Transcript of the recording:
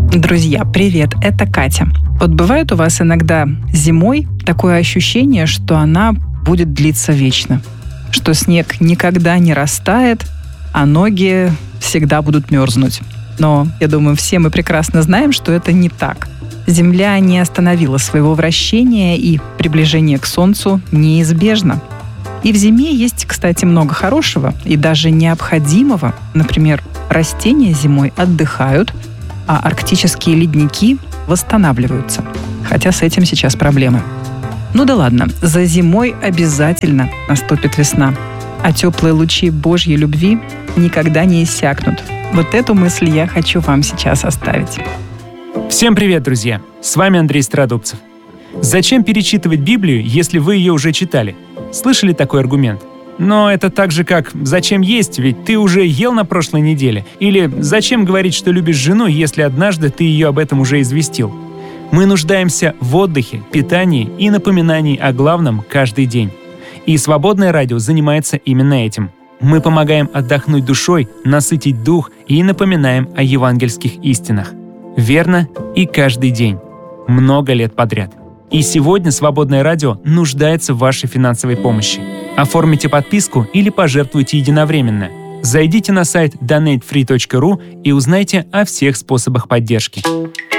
Друзья, привет, это Катя. Вот бывает у вас иногда зимой такое ощущение, что она будет длиться вечно, что снег никогда не растает, а ноги всегда будут мерзнуть. Но, я думаю, все мы прекрасно знаем, что это не так. Земля не остановила своего вращения, и приближение к Солнцу неизбежно. И в зиме есть, кстати, много хорошего и даже необходимого. Например, растения зимой отдыхают, а арктические ледники восстанавливаются. Хотя с этим сейчас проблемы. Ну да ладно, за зимой обязательно наступит весна. А теплые лучи Божьей любви никогда не иссякнут. Вот эту мысль я хочу вам сейчас оставить. Всем привет, друзья! С вами Андрей Страдубцев. Зачем перечитывать Библию, если вы ее уже читали? Слышали такой аргумент? Но это так же, как «зачем есть, ведь ты уже ел на прошлой неделе?» Или «зачем говорить, что любишь жену, если однажды ты ее об этом уже известил?» Мы нуждаемся в отдыхе, питании и напоминании о главном каждый день. И «Свободное радио» занимается именно этим. Мы помогаем отдохнуть душой, насытить дух и напоминаем о евангельских истинах. Верно и каждый день. Много лет подряд. И сегодня «Свободное радио» нуждается в вашей финансовой помощи. Оформите подписку или пожертвуйте единовременно. Зайдите на сайт donatefree.ru и узнайте о всех способах поддержки.